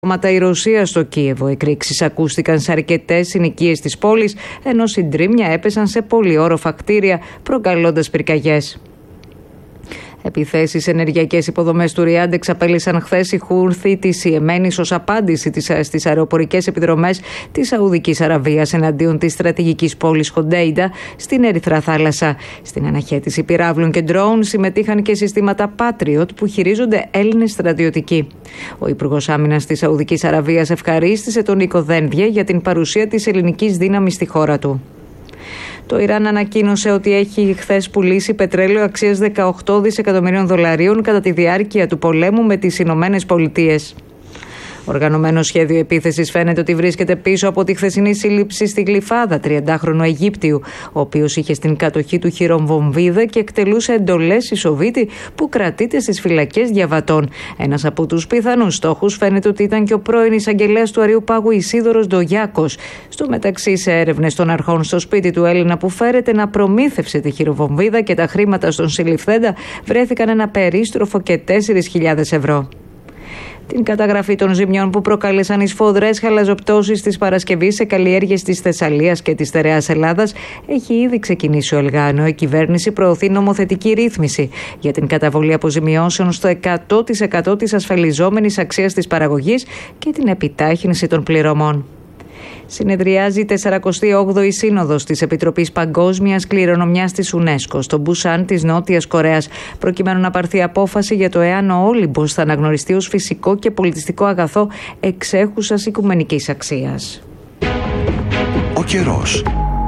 η Ρωσία στο Κίεβο. Εκρήξεις ακούστηκαν σε αρκετές συνοικίες της πόλης, ενώ συντρίμμια έπεσαν σε πολυόροφα κτίρια, προκαλώντας πυρκαγιές. Επιθέσεις σε ενεργειακές υποδομές του Ριάντ εξαπέλυσαν χθες οι Χούρθοι της Ιεμένης ως απάντηση στις αεροπορικές επιδρομές της Σαουδικής Αραβίας εναντίον της στρατηγικής πόλης Χοντέιντα στην Ερυθρά Θάλασσα. Στην αναχέτηση πυράβλων και ντρόουν συμμετείχαν και συστήματα Patriot που χειρίζονται Έλληνες στρατιωτικοί. Ο Υπουργός Άμυνας της Σαουδικής Αραβίας ευχαρίστησε τον Νίκο Δένδιε για την παρουσία της ελληνικής δύναμης στη χώρα του. Το Ιράν ανακοίνωσε ότι έχει χθες πουλήσει πετρέλαιο αξίας $18 δισεκατομμυρίων κατά τη διάρκεια του πολέμου με τις Ηνωμένες Πολιτείες. Οργανωμένο σχέδιο επίθεσης φαίνεται ότι βρίσκεται πίσω από τη χθεσινή σύλληψη στη Γλυφάδα 30χρονου Αιγύπτιου, ο οποίος είχε στην κατοχή του χειρομβομβίδα και εκτελούσε εντολές Ισοβίτη που κρατείται στις φυλακές διαβατών. Ένας από τους πιθανούς στόχους φαίνεται ότι ήταν και ο πρώην εισαγγελέας του Αριού-Πάγου Ισίδωρος Ντογιάκος. Στο μεταξύ, σε έρευνες των αρχών στο σπίτι του Έλληνα που φέρεται να προμήθευσε τη χειροβομβίδα και τα χρήματα στον συλληφθέντα, βρέθηκαν ένα περίστροφο και 4.000 ευρώ. Την καταγραφή των ζημιών που προκάλεσαν οι σφοδρές χαλαζοπτώσεις της Παρασκευής σε καλλιέργειες της Θεσσαλίας και της στερεάς Ελλάδας έχει ήδη ξεκινήσει ο ΕΛΓΑ, ενώ η κυβέρνηση προωθεί νομοθετική ρύθμιση για την καταβολή αποζημιώσεων στο 100% της ασφαλιζόμενης αξίας της παραγωγής και την επιτάχυνση των πληρωμών. Συνεδριάζει η 48η Σύνοδος της Επιτροπής Παγκόσμιας Κληρονομιάς της UNESCO στο Μπουσάν της Νότιας Κορέας, προκειμένου να πάρθει απόφαση για το εάν ο Όλυμπος θα αναγνωριστεί ως φυσικό και πολιτιστικό αγαθό εξέχουσας οικουμενικής αξίας. Ο καιρός.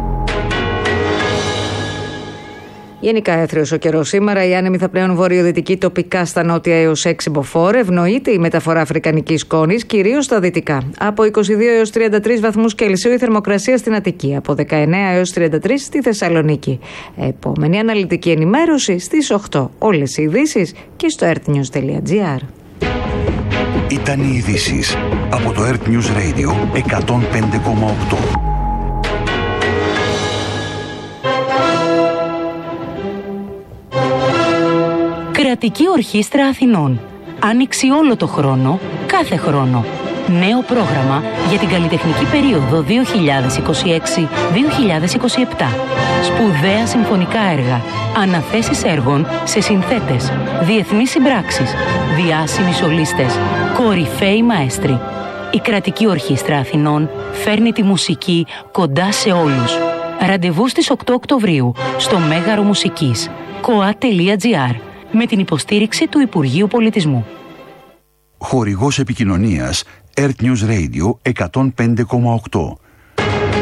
Γενικά έθριος ο καιρός σήμερα. Οι άνεμοι θα πλέον βορειοδυτικοί, τοπικά στα νότια έως 6 μποφόρ. Ευνοείται η μεταφορά αφρικανικής σκόνης, κυρίως στα δυτικά. Από 22 έως 33 βαθμούς Κελσίου η θερμοκρασία στην Αττική. Από 19 έως 33 στη Θεσσαλονίκη. Επόμενη αναλυτική ενημέρωση στις 8. Όλες οι ειδήσεις και στο earthnews.gr. Ήταν οι ειδήσεις από το Earth News Radio 105,8. Κρατική Ορχήστρα Αθηνών. Άνοιξη όλο το χρόνο, κάθε χρόνο. Νέο πρόγραμμα για την καλλιτεχνική περίοδο 2026-2027. Σπουδαία συμφωνικά έργα. Αναθέσεις έργων σε συνθέτες. Διεθνείς συμπράξεις. Διάσημοι σολίστες. Κορυφαίοι μαέστροι. Η Κρατική Ορχήστρα Αθηνών φέρνει τη μουσική κοντά σε όλους. Ραντεβού στις 8 Οκτωβρίου στο Μέγαρο Μουσικής. koa.gr. με την υποστήριξη του Υπουργείου Πολιτισμού. Χορηγός επικοινωνίας Earth News Radio 105,8.